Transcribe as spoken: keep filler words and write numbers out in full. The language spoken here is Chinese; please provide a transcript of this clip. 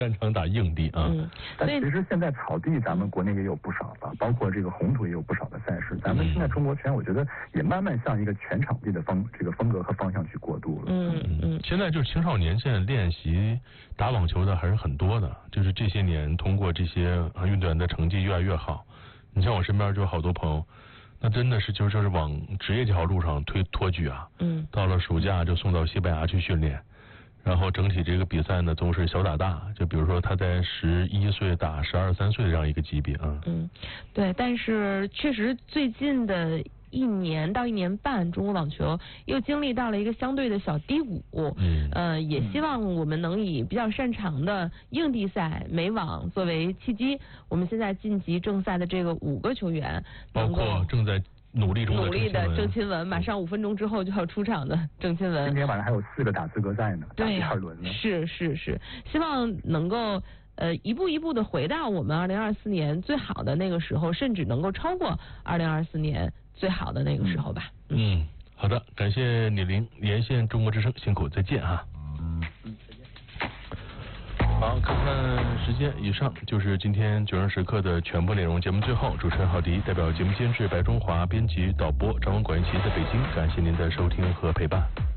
擅长打硬地啊。 嗯， 但其实现在草地咱们国内也有不少了，包括这个红土也有不少的赛事。咱们现在中国拳，我觉得也慢慢向一个全场地的风这个风格和方向去过渡了。 嗯嗯， 现在就是青少年现在练习打网球的还是很多的，就是这些年通过这些运动员的成绩越来越好。你像我身边就有好多朋友，那真的是就是往职业这条路上推托举啊。 嗯， 到了暑假就送到西班牙去训练。然后整体这个比赛呢，总是小打大，就比如说他在十一岁打十二三岁的这样一个级别啊。 嗯，对，但是确实最近的一年到一年半，中国网球又经历到了一个相对的小低谷。 嗯， 呃，也希望我们能以比较擅长的硬地赛、美网作为契机，我们现在晋级正赛的这个五个球员， 包括正在努力中的努力的郑郑钦文，马上五分钟之后就要出场的郑钦文。 今天晚上还有四个打资格赛呢，打第二轮呢。 是是是，希望能够呃一步一步的回到我们二零二四年最好的那个时候，甚至能够超过二零二四年最好的那个时候吧。 嗯，嗯好的，感谢李玲连线中国之声，辛苦，再见啊。嗯，再见。好，看看时间，以上就是今天九人时刻的全部内容。节目最后，主持人郝迪代表节目监制白中华、编辑导播张文管一奇在北京，感谢您的收听和陪伴。